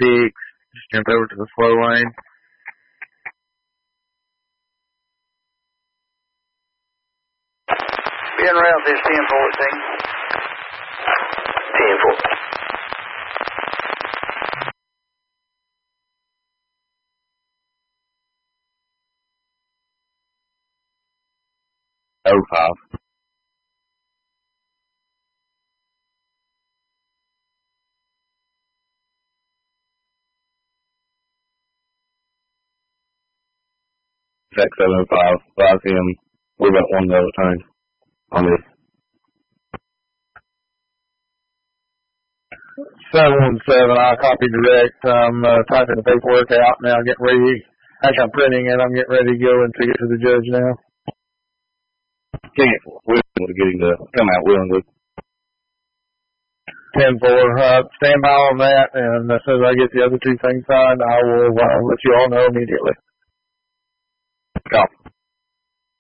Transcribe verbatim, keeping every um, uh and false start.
six. Just jump over to the slow lane. Being route is ten fourteen. ten fourteen. Oh five. X seven oh five. five P M. We're about one dollar time on this. seven one seven, I copy direct. I'm uh, typing the paperwork out now, getting ready. Actually, I'm printing it. I'm getting ready to go and take it to the judge now. Can't. We're able to get him to come out willingly. ten four, uh, stand by on that, and as soon as I get the other two things signed, I will uh, let you all know immediately.